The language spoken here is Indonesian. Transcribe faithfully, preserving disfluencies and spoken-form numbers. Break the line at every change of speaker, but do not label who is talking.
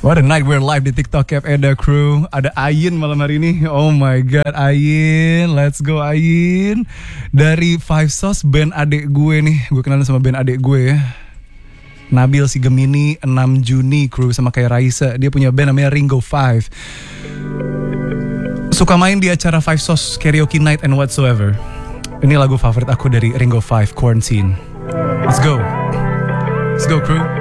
What a night, we're live di TikTok Cap Eda Crew. Ada Ayin malam hari ini. Oh my god, Ayin. Let's go Ayin. Dari Five Sauce, band adik gue nih. Gue kenalan sama band adik gue ya. Nabil si Gemini, enam Juni crew sama kayak Raisa. Dia punya band namanya Ringo Five. Suka main di acara Five Sauce Karaoke Night and whatsoever. Ini lagu favorit aku dari Ringo Five, Quarantine. Let's go. Let's go crew.